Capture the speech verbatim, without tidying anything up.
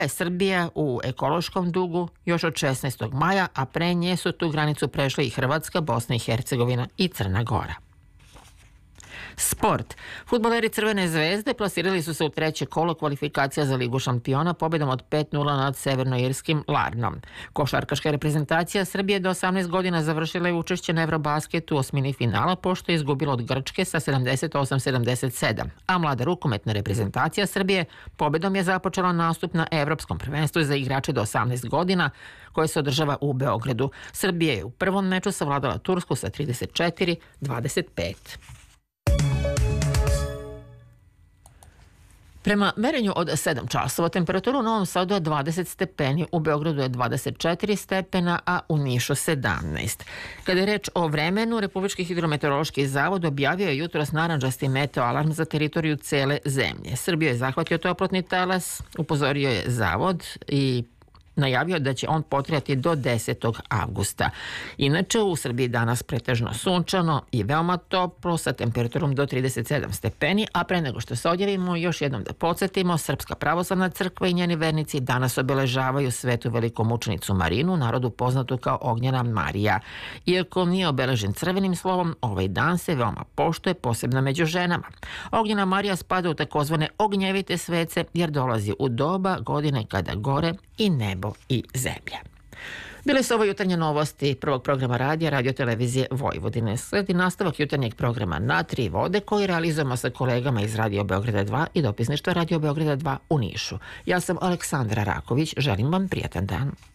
je Srbija u ekološkom dugu još od šesnaestog maja, a pre nje su tu granicu prešli i Hrvatska, Bosna i Hercegovina i Crna Gora. Sport. Fudbaleri Crvene zvezde plasirali su se u treće kolo kvalifikacija za Ligu šampiona pobedom od pet nula nad severnoirskim Larnom. Košarkaška reprezentacija Srbije do osamnaest godina završila je učešće na Eurobasketu u osmini finala pošto je izgubila od Grčke sa sedamdeset osam sedamdeset sedam, a mlada rukometna reprezentacija Srbije pobedom je započela nastup na Evropskom prvenstvu za igrače do osamnaest godina koje se održava u Beogradu. Srbija je u prvom meču savladala Tursku sa trideset četiri dvadeset pet. Prema merenju od sedam časova temperatura u Novom Sadu je dvadeset stepeni, u Beogradu je dvadeset četiri stepena, a u Nišu sedamnaest. Kada je reč o vremenu, Republički hidrometeorološki zavod objavio je jutros narandžasti meteo alarm za teritoriju cele zemlje. Srbiju je zahvatio toplotni talas, upozorio je zavod i najavio da će on potrajati do desetog avgusta. Inače, u Srbiji danas pretežno sunčano i veoma toplo sa temperaturom do trideset sedam stepeni, a pre nego što se odjavimo, još jednom da podsjetimo, Srpska pravoslavna crkva i njeni vernici danas obeležavaju svetu velikomučenicu Marinu, narodu poznatu kao Ognjena Marija. Iako nije obeležen crvenim slovom, ovaj dan se veoma poštuje, posebno među ženama. Ognjena Marija spada u takozvane ognjevite svece jer dolazi u doba godine kada gore i nebo i zemlja. Bile su ovo jutarnje novosti prvog programa radija Radio televizije Vojvodine. Sledi nastavak jutarnjeg programa Na tri vode koji realizujemo sa kolegama iz Radio Beograda dva i dopisništva Radio Beograda dva u Nišu. Ja sam Aleksandra Raković, želim vam prijatan dan.